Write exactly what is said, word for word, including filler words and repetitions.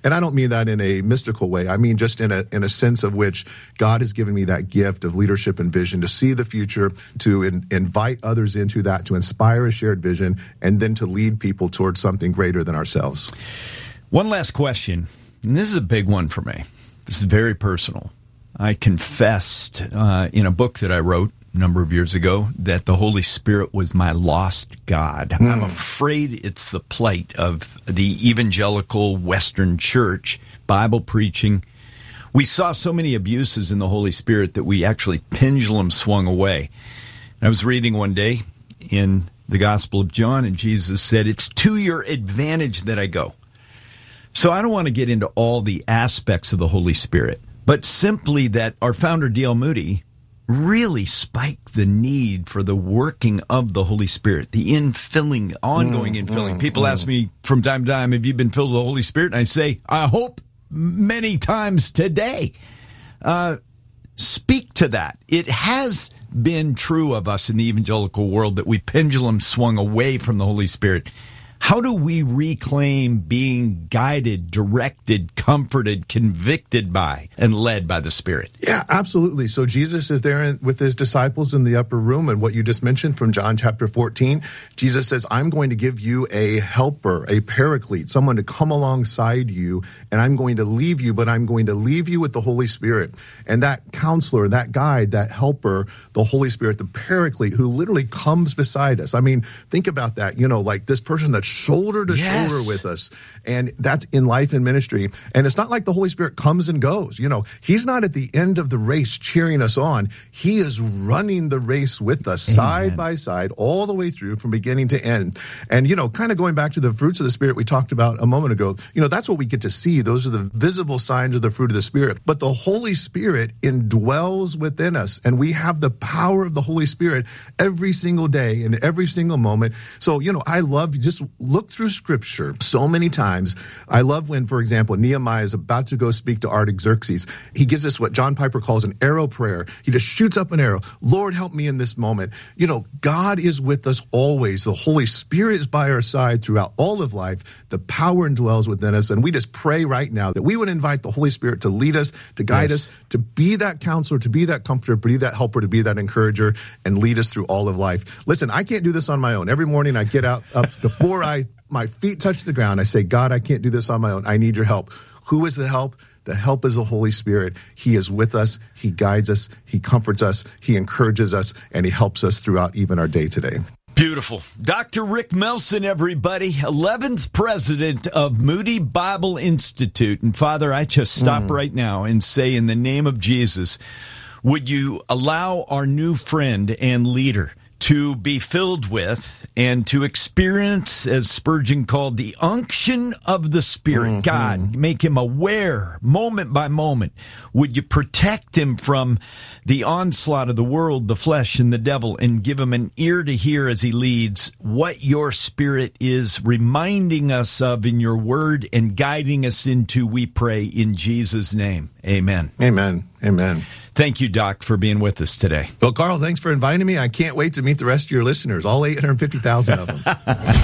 And I don't mean that in a mystical way. I mean just in a in a sense of which God has given me that gift of leadership and vision to see the future, to in, invite others into that, to inspire a shared vision, and then to lead people towards something greater than ourselves. One last question, and this is a big one for me. This is very personal. I confessed uh, in a book that I wrote a number of years ago that the Holy Spirit was my lost God. Mm. I'm afraid it's the plight of the evangelical Western church, Bible preaching. We saw so many abuses in the Holy Spirit that we actually pendulum swung away. I was reading one day in the Gospel of John, and Jesus said, "It's to your advantage that I go." So I don't want to get into all the aspects of the Holy Spirit, but simply that our founder, D L Moody, really spiked the need for the working of the Holy Spirit, the infilling, ongoing mm, infilling. Mm, People mm. ask me from time to time, have you been filled with the Holy Spirit? And I say, I hope many times today. Uh, speak to that. It has been true of us in the evangelical world that we pendulum swung away from the Holy Spirit. How do we reclaim being guided, directed, comforted, convicted by, and led by the Spirit? Yeah, absolutely. So Jesus is there in, with his disciples in the upper room, and what you just mentioned from John chapter fourteen, Jesus says, I'm going to give you a helper, a paraclete, someone to come alongside you, and I'm going to leave you, but I'm going to leave you with the Holy Spirit. And that counselor, that guide, that helper, the Holy Spirit, the paraclete, who literally comes beside us. I mean, think about that, you know, like this person that's shoulder to yes. shoulder with us. And that's in life and ministry. And it's not like the Holy Spirit comes and goes. You know, he's not at the end of the race cheering us on. He is running the race with us Amen. Side by side all the way through from beginning to end. And, you know, kind of going back to the fruits of the Spirit we talked about a moment ago, you know, that's what we get to see. Those are the visible signs of the fruit of the Spirit. But the Holy Spirit indwells within us. And we have the power of the Holy Spirit every single day and every single moment. So, you know, I love just look through Scripture so many times. I love when, for example, Nehemiah is about to go speak to Artaxerxes. He gives us what John Piper calls an arrow prayer. He just shoots up an arrow. Lord, help me in this moment. You know, God is with us always. The Holy Spirit is by our side throughout all of life. The power indwells within us. And we just pray right now that we would invite the Holy Spirit to lead us, to guide yes. us, to be that counselor, to be that comforter, to be that helper, to be that encourager, and lead us through all of life. Listen, I can't do this on my own. Every morning I get out up before I my feet touch the ground. I say, God, I can't do this on my own. I need your help. Who is the help? The help is the Holy Spirit. He is with us. He guides us. He comforts us. He encourages us, and he helps us throughout even our day today. Beautiful. Doctor Rick Melson, everybody, eleventh president of Moody Bible Institute. And Father, I just stop mm. right now and say, in the name of Jesus, would you allow our new friend and leader to be filled with and to experience, as Spurgeon called, the unction of the Spirit. Mm-hmm. God, make him aware, moment by moment. Would you protect him from the onslaught of the world, the flesh, and the devil, and give him an ear to hear as he leads what your Spirit is reminding us of in your word and guiding us into, we pray, in Jesus' name. Amen. Amen. Amen. Thank you, Doc, for being with us today. Well, Carl, thanks for inviting me. I can't wait to meet the rest of your listeners, all eight hundred fifty thousand of them.